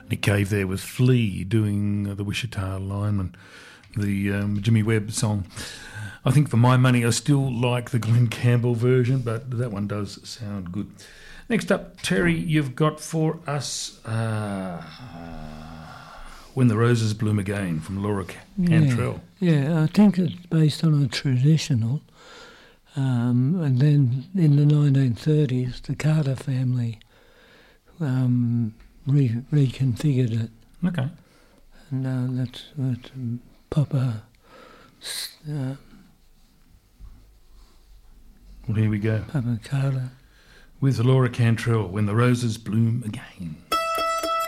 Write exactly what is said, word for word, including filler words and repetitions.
Nick Cave there with Flea doing uh, the Wichita Lineman, the um, Jimmy Webb song. I think for my money I still like the Glenn Campbell version, but that one does sound good. Next up, Terry, you've got for us uh, When the Roses Bloom Again from Laura Cantrell. Yeah, yeah, I think it's based on a traditional. Um, and then in the nineteen thirties, the Carter family um, re- reconfigured it. Okay. And uh, that's what um, Papa... Uh, well, here we go. Papa Carter. With Laura Cantrell, When the Roses Bloom Again.